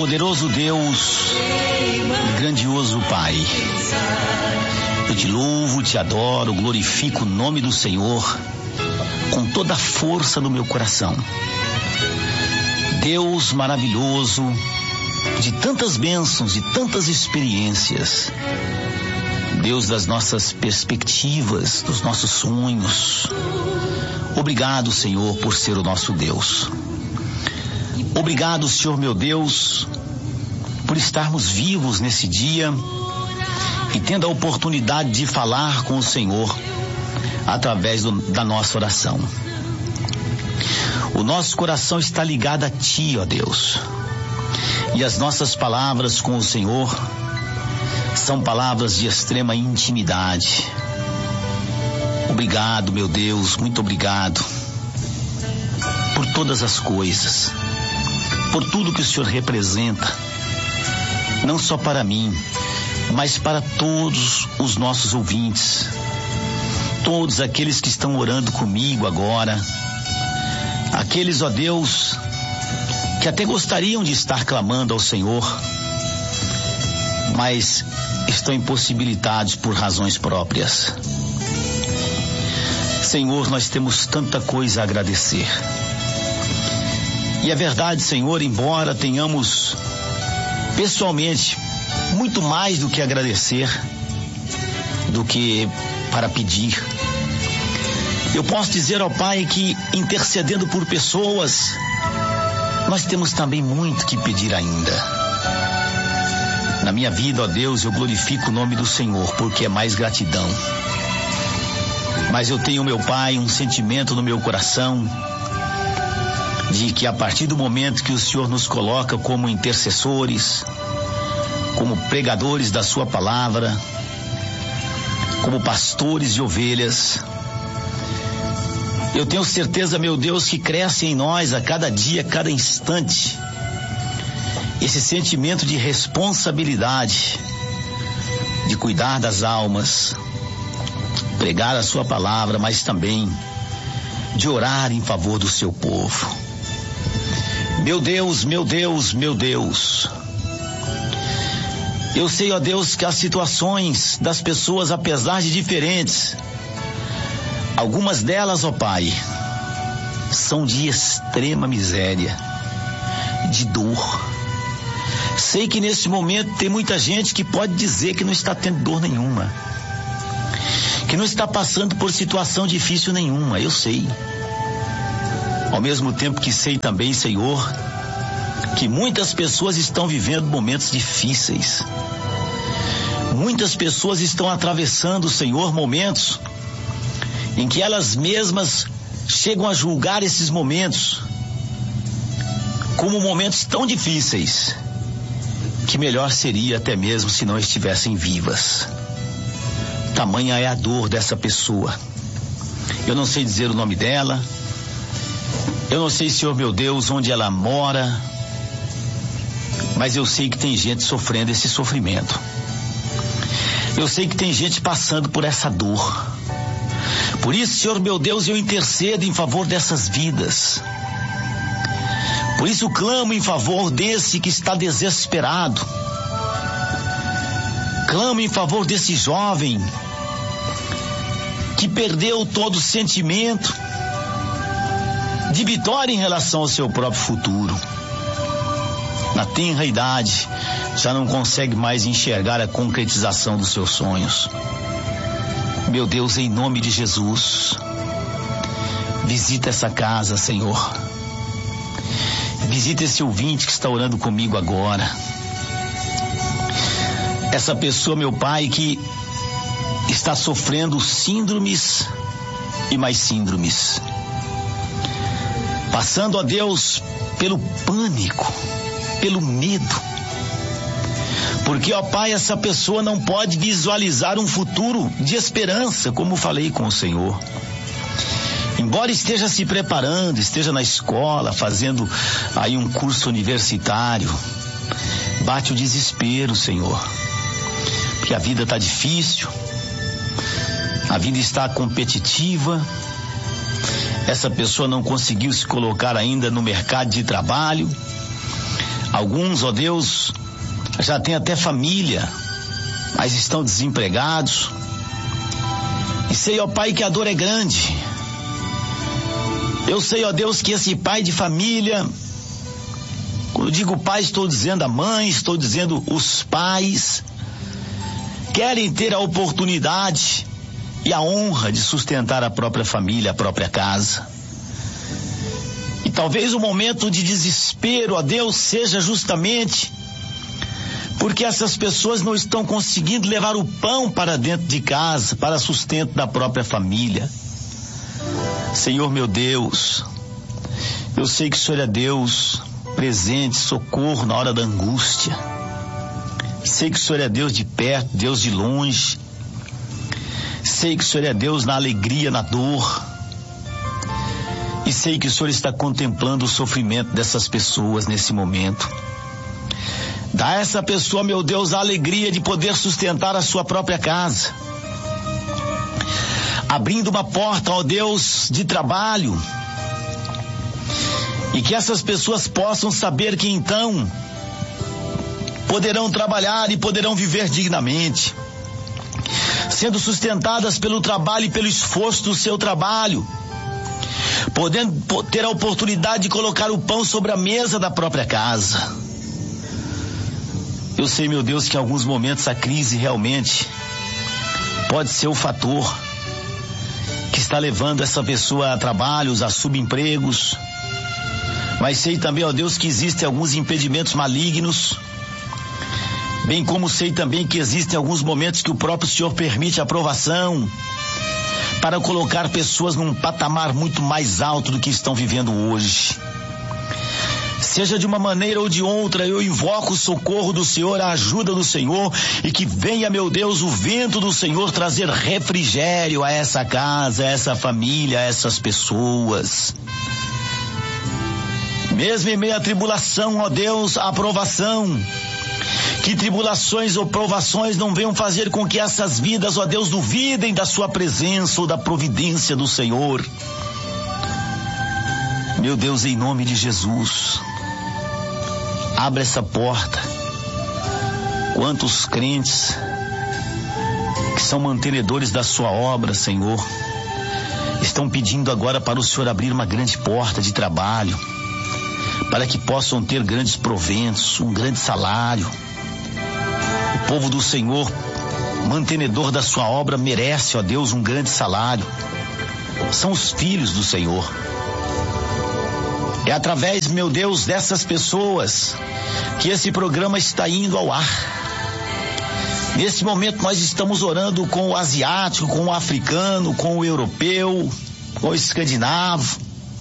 Poderoso Deus, grandioso Pai, eu te louvo, te adoro, glorifico o nome do Senhor com toda a força no meu coração. Deus maravilhoso, de tantas bênçãos, de tantas experiências, Deus das nossas perspectivas, dos nossos sonhos. Obrigado, Senhor, por ser o nosso Deus. Obrigado, Senhor meu Deus, por estarmos vivos nesse dia e tendo a oportunidade de falar com o Senhor através da nossa oração. O nosso coração está ligado a Ti, ó Deus, e as nossas palavras com o Senhor são palavras de extrema intimidade. Obrigado, meu Deus, muito obrigado por todas as coisas, por tudo que o Senhor representa, não só para mim, mas para todos os nossos ouvintes, todos aqueles que estão orando comigo agora, aqueles, ó Deus, que até gostariam de estar clamando ao Senhor, mas estão impossibilitados por razões próprias. Senhor, nós temos tanta coisa a agradecer. E é verdade, Senhor, embora tenhamos pessoalmente muito mais do que agradecer, do que para pedir, eu posso dizer ao Pai que, intercedendo por pessoas, nós temos também muito que pedir ainda. Na minha vida, ó Deus, eu glorifico o nome do Senhor, porque é mais gratidão. Mas eu tenho, meu Pai, um sentimento no meu coração de que a partir do momento que o Senhor nos coloca como intercessores, como pregadores da Sua palavra, como pastores de ovelhas, eu tenho certeza, meu Deus, que cresce em nós a cada dia, a cada instante, esse sentimento de responsabilidade, de cuidar das almas, pregar a Sua palavra, mas também de orar em favor do Seu povo. Meu Deus, meu Deus, meu Deus, eu sei, ó Deus, que as situações das pessoas, apesar de diferentes, algumas delas, ó Pai, são de extrema miséria, de dor. Sei que nesse momento tem muita gente que pode dizer que não está tendo dor nenhuma, que não está passando por situação difícil nenhuma, eu sei. Ao mesmo tempo que sei também, Senhor, que muitas pessoas estão vivendo momentos difíceis. Muitas pessoas estão atravessando, Senhor, momentos em que elas mesmas chegam a julgar esses momentos como momentos tão difíceis que melhor seria até mesmo se não estivessem vivas. Tamanha é a dor dessa pessoa. Eu não sei dizer o nome dela, eu não sei, Senhor meu Deus, onde ela mora, mas eu sei que tem gente sofrendo esse sofrimento. Eu sei que tem gente passando por essa dor. Por isso, Senhor meu Deus, eu intercedo em favor dessas vidas. Por isso clamo em favor desse que está desesperado. Clamo em favor desse jovem que perdeu todo o sentimento de vitória em relação ao seu próprio futuro. Na tenra idade, já não consegue mais enxergar a concretização dos seus sonhos. Meu Deus, em nome de Jesus, visita essa casa, Senhor. Visita esse ouvinte que está orando comigo agora. Essa pessoa, meu Pai, que está sofrendo síndromes e mais síndromes. Passando, ó Deus, pelo pânico, pelo medo. Porque, ó Pai, essa pessoa não pode visualizar um futuro de esperança, como falei com o Senhor. Embora esteja se preparando, esteja na escola, fazendo aí um curso universitário, bate o desespero, Senhor. Porque a vida está difícil, a vida está competitiva, essa pessoa não conseguiu se colocar ainda no mercado de trabalho, Alguns, ó Deus, já têm até família, mas estão desempregados. E sei, ó Pai, que a dor é grande. Eu sei, ó Deus, que esse pai de família, quando eu digo pai, estou dizendo a mãe, estou dizendo os pais, querem ter a oportunidade e a honra de sustentar a própria família, a própria casa. E talvez o momento de desespero, ó Deus, seja justamente porque essas pessoas não estão conseguindo levar o pão para dentro de casa, para sustento da própria família. Senhor meu Deus, eu sei que o Senhor é Deus presente, socorro na hora da angústia. Sei que o Senhor é Deus de perto, Deus de longe. Sei que o Senhor é Deus na alegria, na dor. E sei que o Senhor está contemplando o sofrimento dessas pessoas nesse momento. Dá a essa pessoa, meu Deus, a alegria de poder sustentar a sua própria casa. Abrindo uma porta, ó Deus, de trabalho. E que essas pessoas possam saber que então poderão trabalhar e poderão viver dignamente, sendo sustentadas pelo trabalho e pelo esforço do seu trabalho, podendo ter a oportunidade de colocar o pão sobre a mesa da própria casa. Eu sei, meu Deus, que em alguns momentos a crise realmente pode ser o fator que está levando essa pessoa a trabalhos, a subempregos. Mas sei também, ó Deus, que existem alguns impedimentos malignos, bem como sei também que existem alguns momentos que o próprio Senhor permite a aprovação para colocar pessoas num patamar muito mais alto do que estão vivendo hoje. Seja de uma maneira ou de outra, eu invoco o socorro do Senhor, a ajuda do Senhor, e que venha, meu Deus, o vento do Senhor trazer refrigério a essa casa, a essa família, a essas pessoas. Mesmo em meio à tribulação, ó Deus, a aprovação. Que tribulações ou provações não venham fazer com que essas vidas, ó Deus, duvidem da sua presença ou da providência do Senhor. Meu Deus, em nome de Jesus, abre essa porta. Quantos crentes que são mantenedores da sua obra, Senhor, estão pedindo agora para o Senhor abrir uma grande porta de trabalho, para que possam ter grandes proventos, um grande salário. O povo do Senhor, mantenedor da sua obra, merece, ó Deus, um grande salário. São os filhos do Senhor. É através, meu Deus, dessas pessoas que esse programa está indo ao ar. Nesse momento nós estamos orando com o asiático, com o africano, com o europeu, com o escandinavo.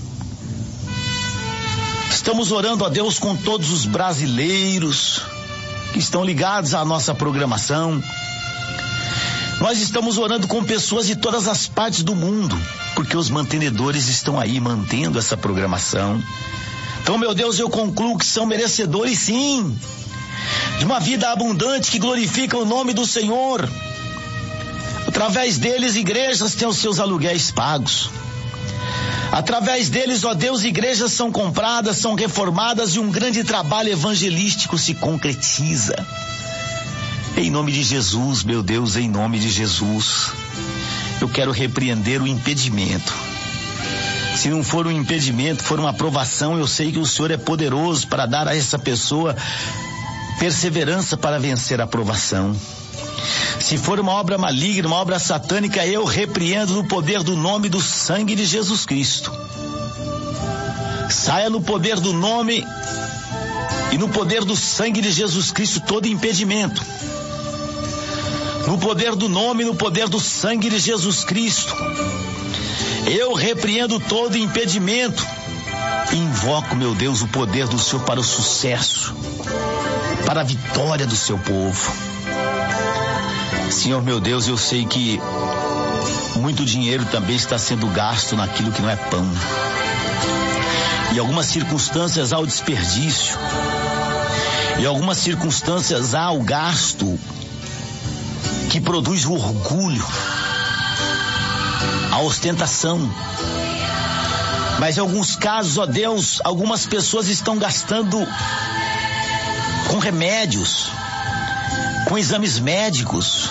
Estamos orando a Deus com todos os brasileiros que estão ligados à nossa programação. Nós estamos orando com pessoas de todas as partes do mundo, porque os mantenedores estão aí mantendo essa programação. Então, meu Deus, eu concluo que são merecedores, sim, de uma vida abundante que glorifica o nome do Senhor. Através deles, igrejas têm os seus aluguéis pagos. Através deles, ó Deus, igrejas são compradas, são reformadas e um grande trabalho evangelístico se concretiza. Em nome de Jesus, meu Deus, em nome de Jesus, eu quero repreender o impedimento. Se não for um impedimento, for uma aprovação, eu sei que o Senhor é poderoso para dar a essa pessoa perseverança para vencer a aprovação. Se for uma obra maligna, uma obra satânica, eu repreendo no poder do nome do sangue de Jesus Cristo. Saia no poder do nome e no poder do sangue de Jesus Cristo todo impedimento. No poder do nome, no poder do sangue de Jesus Cristo, eu repreendo todo impedimento e invoco, meu Deus, o poder do Senhor para o sucesso, para a vitória do seu povo. Senhor, meu Deus, eu sei que muito dinheiro também está sendo gasto naquilo que não é pão. Em algumas circunstâncias há o desperdício. Em algumas circunstâncias há o gasto que produz o orgulho, a ostentação. Mas em alguns casos, ó Deus, algumas pessoas estão gastando com remédios, com exames médicos,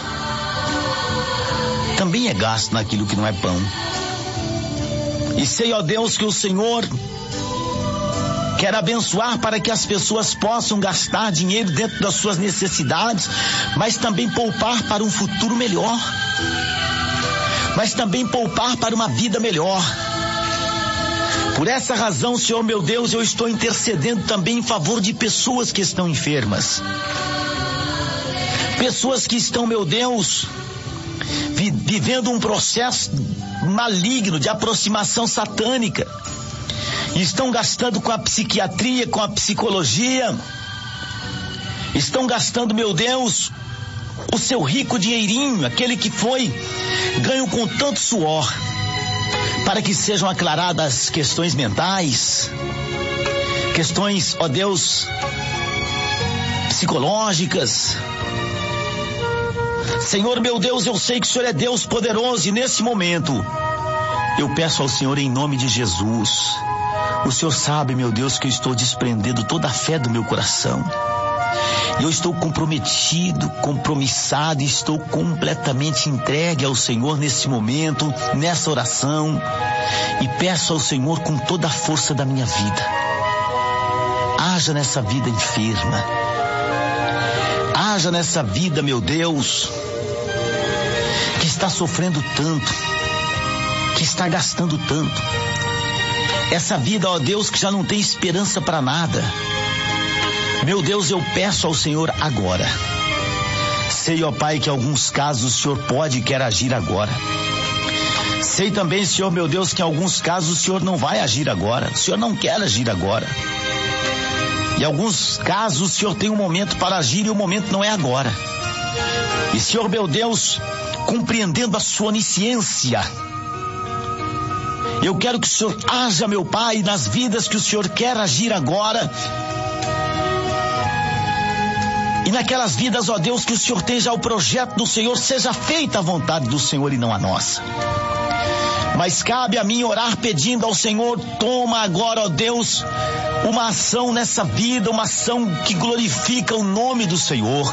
também é gasto naquilo que não é pão. E sei, ó Deus, que o Senhor quer abençoar para que as pessoas possam gastar dinheiro dentro das suas necessidades, mas também poupar para um futuro melhor, mas também poupar para uma vida melhor. Por essa razão, Senhor meu Deus, eu estou intercedendo também em favor de pessoas que estão enfermas. Pessoas que estão, meu Deus, vivendo um processo maligno de aproximação satânica. Estão gastando com a psiquiatria, com a psicologia. Estão gastando, meu Deus, o seu rico dinheirinho, aquele que foi ganho com tanto suor, para que sejam aclaradas questões mentais, questões, ó Deus, psicológicas. Senhor meu Deus, eu sei que o Senhor é Deus poderoso, e nesse momento eu peço ao Senhor em nome de Jesus. O Senhor sabe, meu Deus, que eu estou desprendendo toda a fé do meu coração. Eu estou comprometido, compromissado, e estou completamente entregue ao Senhor nesse momento, nessa oração, e peço ao Senhor com toda a força da minha vida. Haja nessa vida enferma. Haja nessa vida, meu Deus, que está sofrendo tanto, que está gastando tanto. Essa vida, ó Deus, que já não tem esperança para nada. Meu Deus, eu peço ao Senhor agora. Sei, ó Pai, que em alguns casos o Senhor pode e quer agir agora. Sei também, Senhor meu Deus, que em alguns casos o Senhor não vai agir agora. O Senhor não quer agir agora. Em alguns casos o Senhor tem um momento para agir e o momento não é agora. E Senhor meu Deus, compreendendo a sua onisciência, eu quero que o Senhor haja, meu Pai, nas vidas que o Senhor quer agir agora. E naquelas vidas, ó Deus, que o Senhor tem já o projeto do Senhor, seja feita a vontade do Senhor e não a nossa. Mas cabe a mim orar pedindo ao Senhor, toma agora, ó Deus, uma ação nessa vida, uma ação que glorifica o nome do Senhor.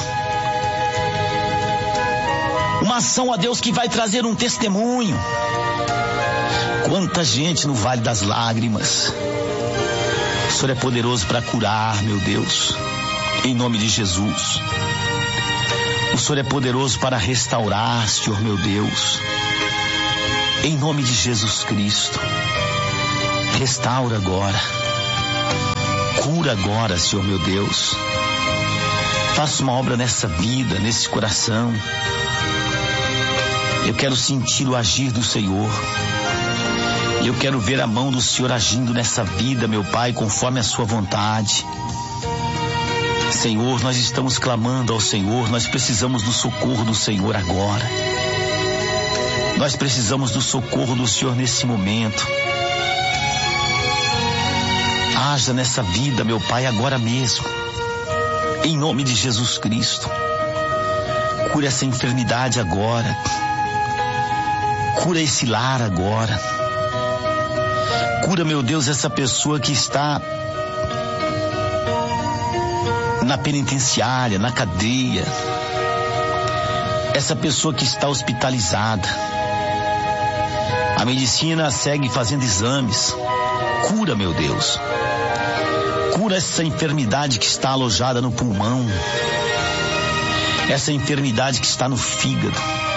Uma ação, ó Deus, que vai trazer um testemunho. Quanta gente no Vale das Lágrimas. O Senhor é poderoso para curar, meu Deus, em nome de Jesus. O Senhor é poderoso para restaurar, Senhor meu Deus, em nome de Jesus Cristo. Restaura agora, cura agora, Senhor meu Deus. Faça uma obra nessa vida, nesse coração. Eu quero sentir o agir do Senhor. Eu quero ver a mão do Senhor agindo nessa vida, meu Pai, conforme a sua vontade. Senhor, nós estamos clamando ao Senhor, nós precisamos do socorro do Senhor agora. Nós precisamos do socorro do Senhor nesse momento. Haja nessa vida, meu Pai, agora mesmo. Em nome de Jesus Cristo. Cura essa enfermidade agora. Cura esse lar agora. Cura, meu Deus, essa pessoa que está na penitenciária, na cadeia. Essa pessoa que está hospitalizada. A medicina segue fazendo exames. Cura, meu Deus. Cura essa enfermidade que está alojada no pulmão. Essa enfermidade que está no fígado.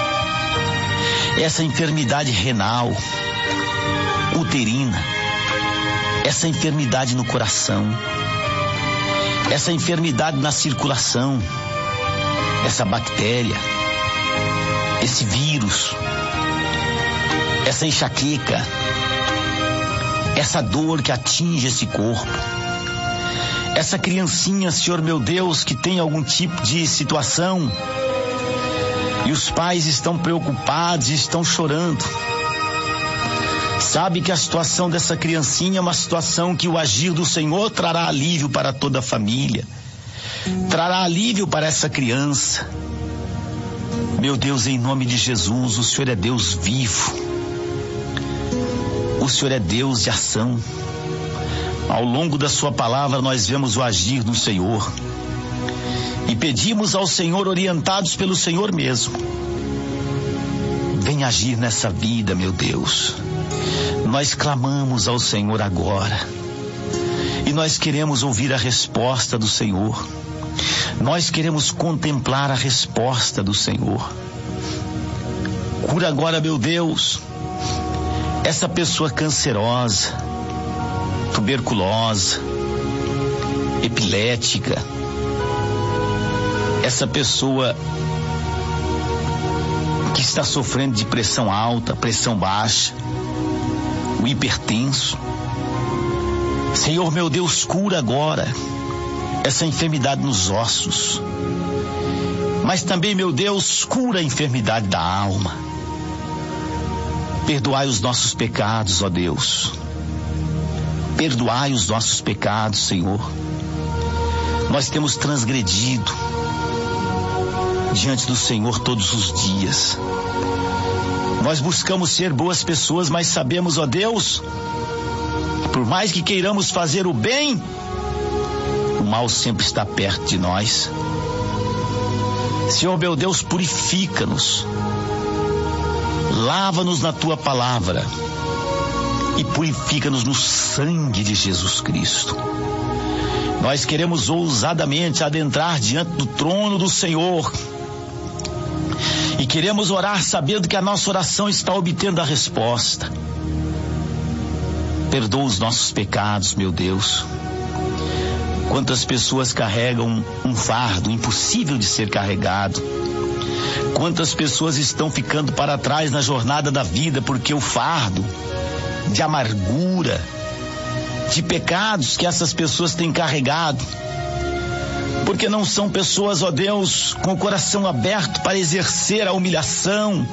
Essa enfermidade renal, uterina. Essa enfermidade no coração. Essa enfermidade na circulação. Essa bactéria. Esse vírus. Essa enxaqueca. Essa dor que atinge esse corpo. Essa criancinha, Senhor meu Deus, que tem algum tipo de situação e os pais estão preocupados e estão chorando. Sabe que a situação dessa criancinha é uma situação que o agir do Senhor trará alívio para toda a família. Trará alívio para essa criança. Meu Deus, em nome de Jesus, o Senhor é Deus vivo. O Senhor é Deus de ação. Ao longo da sua palavra nós vemos o agir do Senhor. pedimos ao Senhor, orientados pelo Senhor mesmo. Vem agir nessa vida, meu Deus. Nós clamamos ao Senhor agora. E nós queremos ouvir a resposta do Senhor. Nós queremos contemplar a resposta do Senhor. Cura agora, meu Deus, essa pessoa cancerosa, tuberculosa, epilética, essa pessoa que está sofrendo de pressão alta, pressão baixa, o hipertenso. Senhor, meu Deus, cura agora essa enfermidade nos ossos, mas também, meu Deus, cura a enfermidade da alma. Perdoai os nossos pecados, ó Deus. Perdoai os nossos pecados, Senhor. Nós temos transgredido diante do Senhor todos os dias. Nós buscamos ser boas pessoas, mas sabemos, ó Deus, que por mais que queiramos fazer o bem, o mal sempre está perto de nós. Senhor, meu Deus, purifica-nos. Lava-nos na tua palavra e purifica-nos no sangue de Jesus Cristo. Nós queremos ousadamente adentrar diante do trono do Senhor e queremos orar sabendo que a nossa oração está obtendo a resposta. Perdoa os nossos pecados, meu Deus. Quantas pessoas carregam um fardo impossível de ser carregado? Quantas pessoas estão ficando para trás na jornada da vida porque o fardo de amargura, de pecados que essas pessoas têm carregado, porque não são pessoas, ó Deus, com o coração aberto para exercer a humilhação,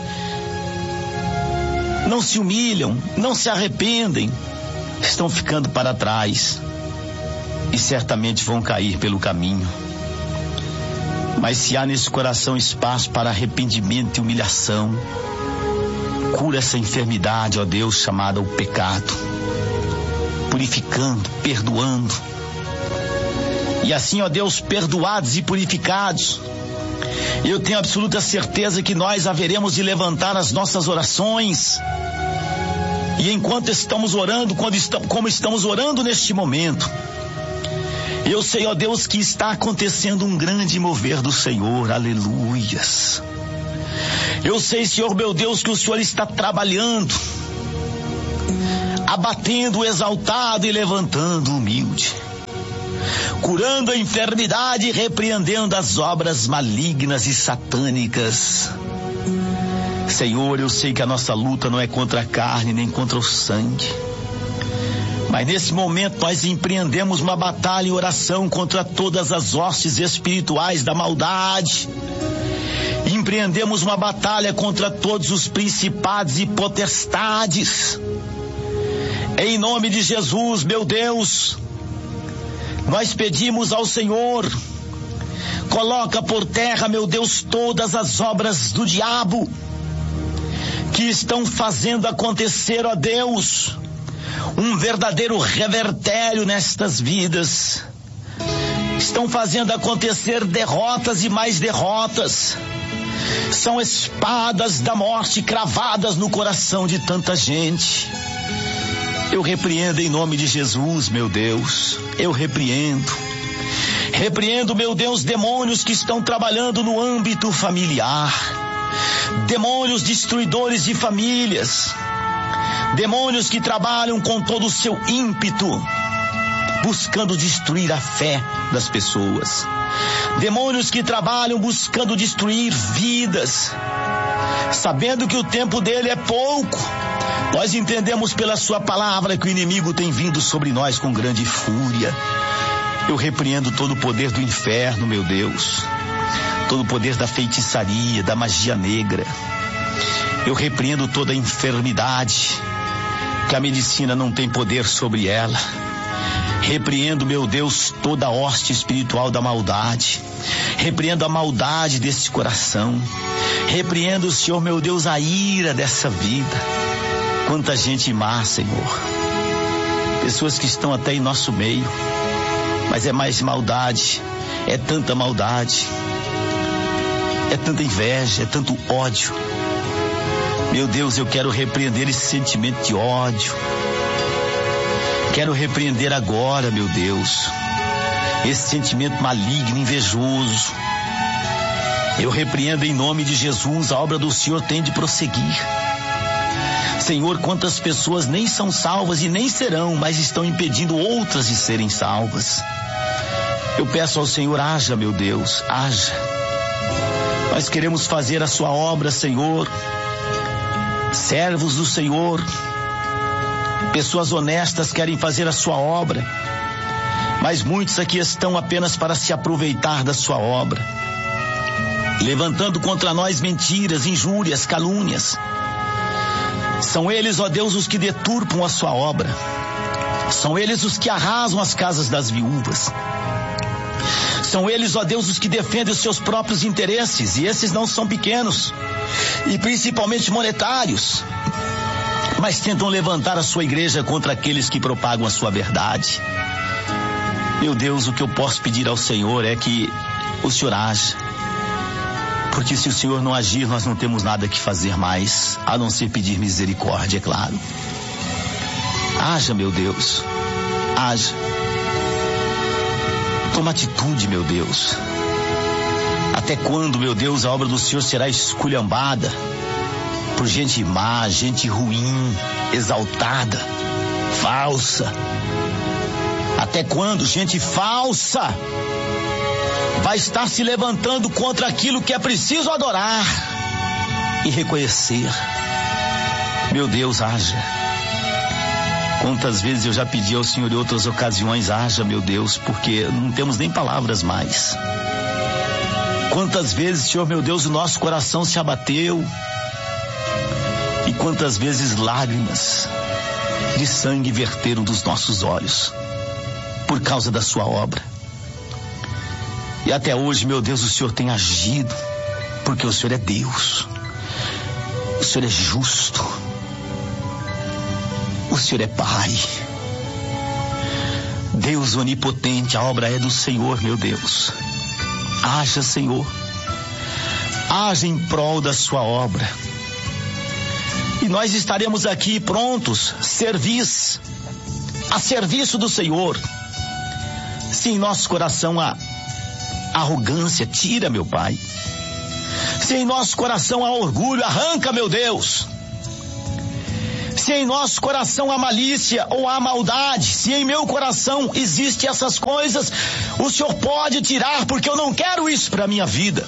não se humilham, não se arrependem, estão ficando para trás e certamente vão cair pelo caminho. Mas se há nesse coração espaço para arrependimento e humilhação, cura essa enfermidade, ó Deus, chamada o pecado, purificando, perdoando. E assim, ó Deus, perdoados e purificados, eu tenho absoluta certeza que nós haveremos de levantar as nossas orações. E enquanto estamos orando, como estamos orando neste momento, eu sei, ó Deus, que está acontecendo um grande mover do Senhor, aleluias. Eu sei, Senhor, meu Deus, que o Senhor está trabalhando, abatendo o exaltado e levantando o humilde, curando a enfermidade e repreendendo as obras malignas e satânicas. Senhor, eu sei que a nossa luta não é contra a carne nem contra o sangue, mas nesse momento nós empreendemos uma batalha em oração contra todas as hostes espirituais da maldade. Empreendemos uma batalha contra todos os principados e potestades. Em nome de Jesus, meu Deus, nós pedimos ao Senhor, coloca por terra, meu Deus, todas as obras do diabo que estão fazendo acontecer, ó Deus, um verdadeiro revertério nestas vidas. Estão fazendo acontecer derrotas e mais derrotas. São espadas da morte cravadas no coração de tanta gente. Eu repreendo em nome de Jesus, meu Deus. Eu repreendo. Repreendo, meu Deus, demônios que estão trabalhando no âmbito familiar. Demônios destruidores de famílias. Demônios que trabalham com todo o seu ímpeto, buscando destruir a fé das pessoas. Demônios que trabalham buscando destruir vidas, sabendo que o tempo dele é pouco. Nós entendemos pela sua palavra que o inimigo tem vindo sobre nós com grande fúria. Eu repreendo todo o poder do inferno, meu Deus, todo o poder da feitiçaria, da magia negra. Eu repreendo toda a enfermidade, que a medicina não tem poder sobre ela. Repreendo, meu Deus, toda a hoste espiritual da maldade. Repreendo a maldade desse coração. Repreendo, Senhor, meu Deus, a ira dessa vida. Quanta gente má, Senhor. Pessoas que estão até em nosso meio, Mas é mais maldade, é tanta maldade, é tanta inveja, é tanto ódio. Meu Deus, eu quero repreender esse sentimento de ódio. Quero repreender agora, meu Deus, esse sentimento maligno, invejoso. Eu repreendo em nome de Jesus. A obra do Senhor tem de prosseguir. Senhor, quantas pessoas nem são salvas e nem serão, mas estão impedindo outras de serem salvas. Eu peço ao Senhor, haja, meu Deus, haja. Nós queremos fazer a sua obra, Senhor. Servos do Senhor, pessoas honestas querem fazer a sua obra, mas muitos aqui estão apenas para se aproveitar da sua obra, levantando contra nós mentiras, injúrias, calúnias. São eles, ó Deus, os que deturpam a sua obra. São eles os que arrasam as casas das viúvas. São eles, ó Deus, os que defendem os seus próprios interesses, e esses não são pequenos, e principalmente monetários, mas tentam levantar a sua igreja contra aqueles que propagam a sua verdade. Meu Deus, o que eu posso pedir ao Senhor é que o Senhor haja, porque se o Senhor não agir, nós não temos nada que fazer mais, a não ser pedir misericórdia, é claro. Haja, meu Deus, haja. Toma atitude, meu Deus. Até quando, meu Deus, a obra do Senhor será esculhambada por gente má, gente ruim, exaltada, falsa? Até quando gente falsa vai estar se levantando contra aquilo que é preciso adorar e reconhecer? Meu Deus, haja. Quantas vezes eu já pedi ao Senhor em outras ocasiões, haja, meu Deus, porque não temos nem palavras mais. Quantas vezes, Senhor, meu Deus, o nosso coração se abateu, e quantas vezes lágrimas de sangue verteram dos nossos olhos por causa da sua obra. E até hoje, meu Deus, o Senhor tem agido, porque o Senhor é Deus, o Senhor é justo, o Senhor é Pai, Deus onipotente. A obra é do Senhor, meu Deus. Haja, Senhor, haja em prol da sua obra, e nós estaremos aqui prontos, a serviço do Senhor. Se em nosso coração há arrogância, tira, meu Pai. Se em nosso coração há orgulho, arranca, meu Deus. Se em nosso coração há malícia ou há maldade, se em meu coração existem essas coisas, o Senhor pode tirar, porque eu não quero isso para a minha vida.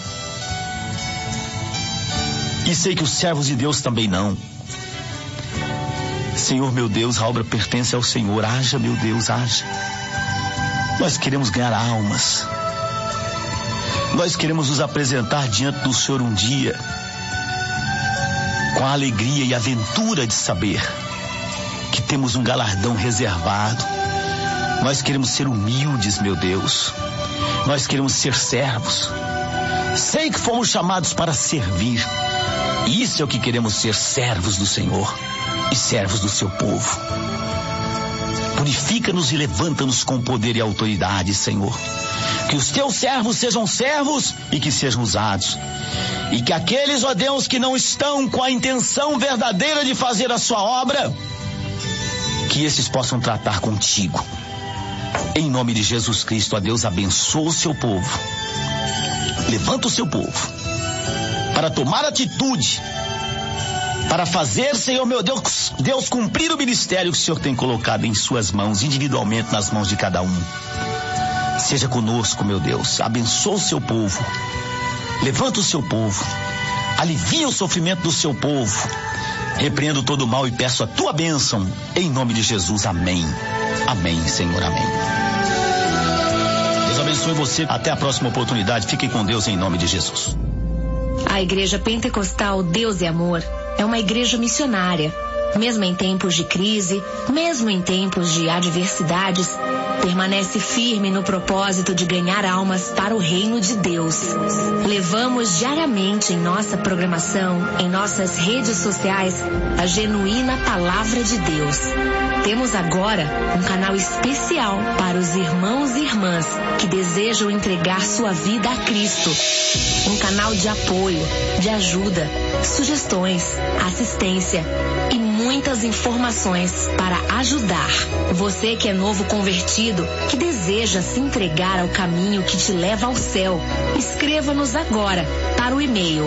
E sei que os servos de Deus também não. Senhor, meu Deus, a obra pertence ao Senhor. Haja, meu Deus, haja. Nós queremos ganhar almas. Nós queremos nos apresentar diante do Senhor um dia com a alegria e aventura de saber que temos um galardão reservado. Nós queremos ser humildes, meu Deus. Nós queremos ser servos. Sei que fomos chamados para servir. Isso é o que queremos ser, servos do Senhor e servos do seu povo. Purifica-nos e levanta-nos com poder e autoridade, Senhor. Que os teus servos sejam servos e que sejam usados. E que aqueles, ó Deus, que não estão com a intenção verdadeira de fazer a sua obra, que esses possam tratar contigo. Em nome de Jesus Cristo, ó Deus, abençoa o seu povo. Levanta o seu povo para tomar atitude, para fazer, Senhor meu Deus, cumprir o ministério que o Senhor tem colocado em suas mãos, individualmente nas mãos de cada um. Seja conosco, meu Deus, abençoa o seu povo, levanta o seu povo, alivia o sofrimento do seu povo, repreendo todo o mal e peço a tua bênção, em nome de Jesus, amém. Amém, Senhor, amém. Deus abençoe você, até a próxima oportunidade, fiquem com Deus em nome de Jesus. A Igreja Pentecostal Deus e Amor é uma igreja missionária. Mesmo em tempos de crise, mesmo em tempos de adversidades, permanece firme no propósito de ganhar almas para o reino de Deus. Levamos diariamente em nossa programação, em nossas redes sociais, a genuína palavra de Deus. Temos agora um canal especial para os irmãos e irmãs que desejam entregar sua vida a Cristo. Um canal de apoio, de ajuda, sugestões, assistência e muitas informações para ajudar. Você que é novo convertido, que deseja se entregar ao caminho que te leva ao céu, escreva-nos agora para o e-mail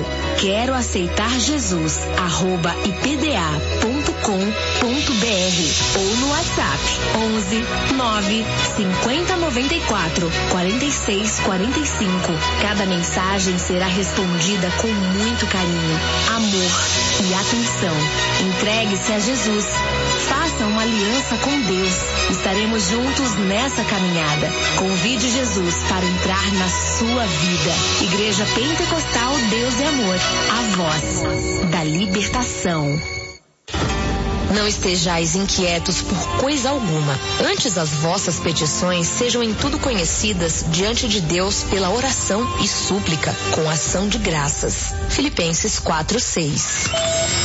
queroaceitarjesus@ipda.com.br ou no WhatsApp 11 9 50 94 46 45. Cada mensagem será respondida com muito carinho, amor e atenção. Entregue-se a Jesus. Faça uma aliança com Deus. Estaremos juntos nessa caminhada. Convide Jesus para entrar na sua vida. Igreja Pentecostal Deus e Amor. A voz da libertação. Não estejais inquietos por coisa alguma. Antes as vossas petições sejam em tudo conhecidas diante de Deus pela oração e súplica, com ação de graças. Filipenses 4:6.